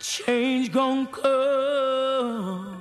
change gon' come.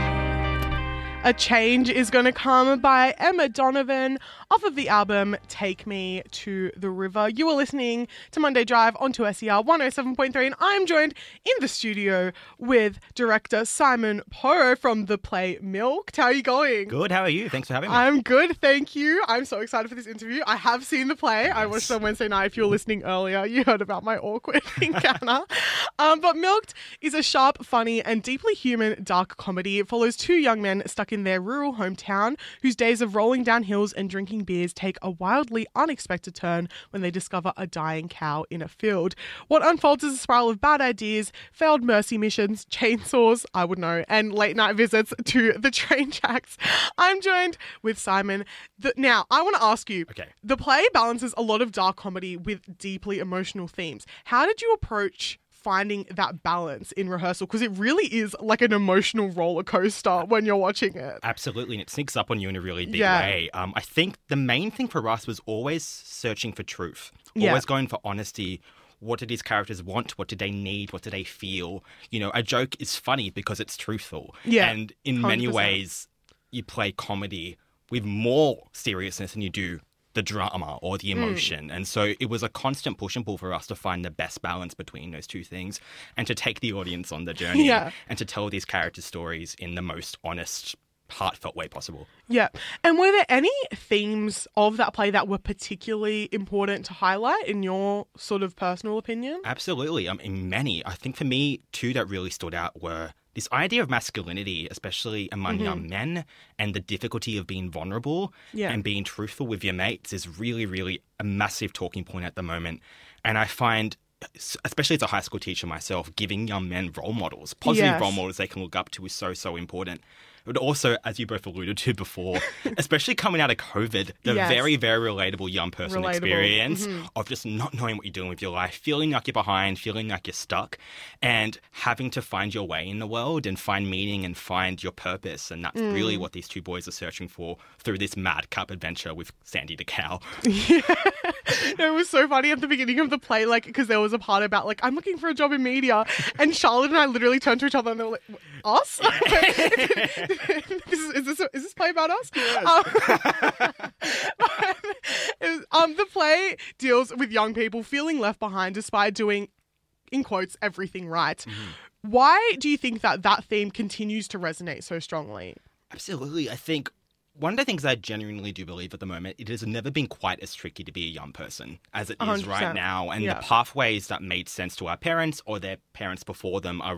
A Change is Gonna Come by Emma Donovan off of the album Take Me to the River. You are listening to Monday Drive on 2SER 107.3 and I'm joined in the studio with director Simon Poe from the play Milk. How are you going? Good, how are you? Thanks for having me. I'm good, thank you. I'm so excited for this interview. I have seen the play. I watched it on Wednesday night. If you were listening earlier, you heard about my awkward encounter. But Milked is a sharp, funny and deeply human dark comedy. It follows two young men stuck in their rural hometown whose days of rolling down hills and drinking beers take a wildly unexpected turn when they discover a dying cow in a field. What unfolds is a spiral of bad ideas, failed mercy missions, chainsaws, I would know, and late night visits to the train tracks. I'm joined with Simon. Now, I want to ask you, the play balances a lot of dark comedy with deeply emotional themes. How did you approach finding that balance in rehearsal? Because it really is like an emotional roller coaster when you're watching it. Absolutely, and it sneaks up on you in a really big way. I think the main thing for us was always searching for truth, always going for honesty. What did these characters want? What did they need? What did they feel? You know, a joke is funny because it's truthful. Yeah, and in 100%. Many ways, you play comedy with more seriousness than you do the drama or the emotion. And so it was a constant push and pull for us to find the best balance between those two things and to take the audience on the journey and to tell these character stories in the most honest, heartfelt way possible. Yeah. And were there any themes of that play that were particularly important to highlight in your sort of personal opinion? Absolutely. Many. I think for me, two that really stood out were this idea of masculinity, especially among young men, and the difficulty of being vulnerable and being truthful with your mates is really, really a massive talking point at the moment. And I find, especially as a high school teacher myself, giving young men role models, positive role models they can look up to is so, so important. But also, as you both alluded to before, especially coming out of COVID, the very, very relatable young person experience of just not knowing what you're doing with your life, feeling like you're behind, feeling like you're stuck, and having to find your way in the world and find meaning and find your purpose. And that's really what these two boys are searching for through this madcap adventure with Sandy the cow. No, it was so funny at the beginning of the play, like, because there was a part about, like, I'm looking for a job in media, and Charlotte and I literally turned to each other and they were like, us? Is this play about us? Yes. The play deals with young people feeling left behind despite doing, in quotes, everything right. Why do you think that theme continues to resonate so strongly? Absolutely. I think one of the things I genuinely do believe at the moment, it has never been quite as tricky to be a young person as it is 100%. Right now. And the pathways that made sense to our parents or their parents before them are